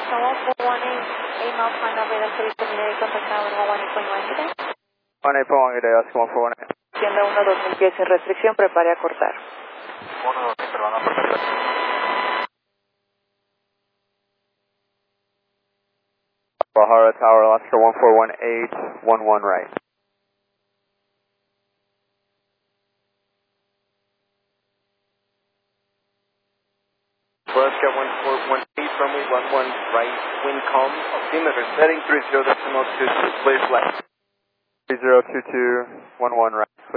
Alaska 1418, 8 miles final over the city community, contact tower 18.1 today. 18.1 good day, Alaska 1418. Tienda 1-2000 pies sin restricción, prepare a cortar. 1-2, perdón, a cortar. Bahara Tower, Alaska 1418, 11 right. Alaska 1418, runway 11 right, wind calm, altimeter setting 30.2, please flight. 3022, 11 right.